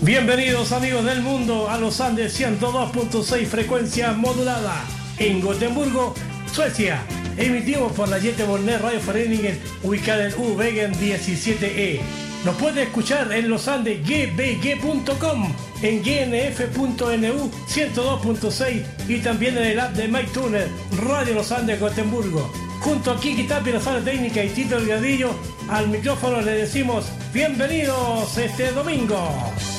Bienvenidos amigos del mundo a los Andes 102.6 frecuencia modulada en Gotemburgo, Suecia. Emitimos por la Göteborgs Radio Föreningen ubicada en Uvägen 17E. Nos puede escuchar en los Andes gbg.com, en gnf.nu 102.6 y también en el app de MyTuner Radio Los Andes Gotemburgo. Junto a Kiki Tapia, la sala técnica, y Tito Delgadillo, al micrófono le decimos bienvenidos este domingo.